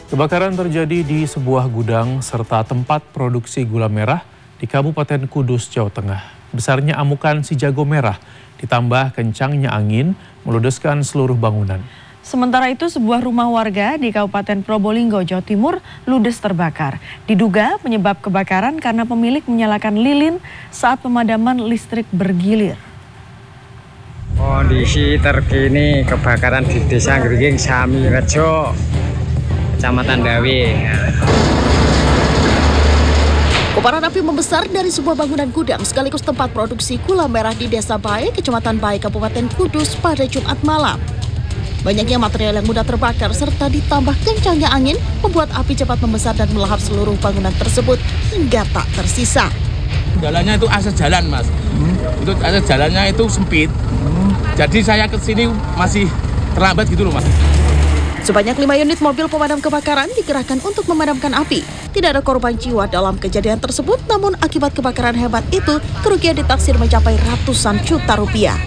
Kebakaran terjadi di sebuah gudang serta tempat produksi gula merah di Kabupaten Kudus, Jawa Tengah. Besarnya amukan si jago merah ditambah kencangnya angin meludeskan seluruh bangunan. Sementara itu sebuah rumah warga di Kabupaten Probolinggo, Jawa Timur ludes terbakar. Diduga penyebab kebakaran karena pemilik menyalakan lilin saat pemadaman listrik bergilir. Kondisi terkini kebakaran di Desa Gringging, Samirejo, Kecamatan Dawe. Kobaran api membesar dari sebuah bangunan gudang sekaligus tempat produksi gula merah di Desa Bae, Kecamatan Bae, Kabupaten Kudus pada Jumat malam. Banyaknya material yang mudah terbakar serta ditambah kencangnya angin membuat api cepat membesar dan melahap seluruh bangunan tersebut hingga tak tersisa. Jalannya itu akses jalan, Mas. Itu akses jalannya itu sempit. Jadi saya ke sini masih terlambat gitu loh, Mas. Sebanyak 5 unit mobil pemadam kebakaran dikerahkan untuk memadamkan api. Tidak ada korban jiwa dalam kejadian tersebut, namun akibat kebakaran hebat itu, kerugian ditaksir mencapai ratusan juta rupiah.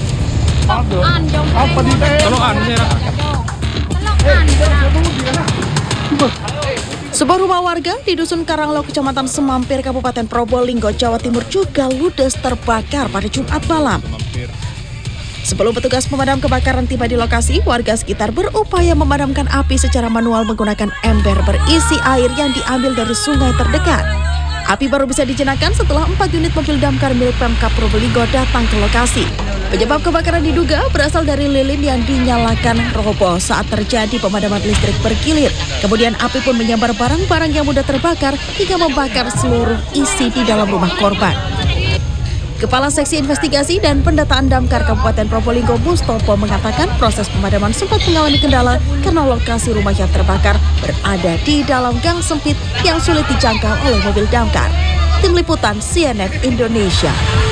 Sebuah rumah warga di Dusun Karanglo, Kecamatan Semampir, Kabupaten Probolinggo, Jawa Timur juga ludes terbakar pada Jumat malam. Sebelum petugas pemadam kebakaran tiba di lokasi, warga sekitar berupaya memadamkan api secara manual menggunakan ember berisi air yang diambil dari sungai terdekat. Api baru bisa dijinakan setelah 4 unit mobil damkar milik Pemkab Probolinggo datang ke lokasi. Penyebab kebakaran diduga berasal dari lilin yang dinyalakan roboh saat terjadi pemadaman listrik bergilir. Kemudian api pun menyambar barang-barang yang mudah terbakar hingga membakar seluruh isi di dalam rumah korban. Kepala Seksi Investigasi dan Pendataan Damkar Kabupaten Probolinggo, Mustopo, mengatakan proses pemadaman sempat mengalami kendala karena lokasi rumah yang terbakar berada di dalam gang sempit yang sulit dijangkau oleh mobil damkar. Tim Liputan CNN Indonesia.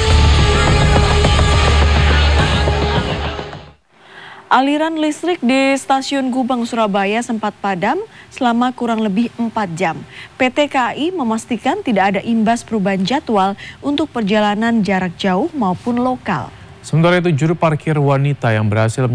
Aliran listrik di Stasiun Gubeng, Surabaya sempat padam selama kurang lebih 4 jam. PT KAI memastikan tidak ada imbas perubahan jadwal untuk perjalanan jarak jauh maupun lokal. Sementara itu, juru parkir wanita yang berhasil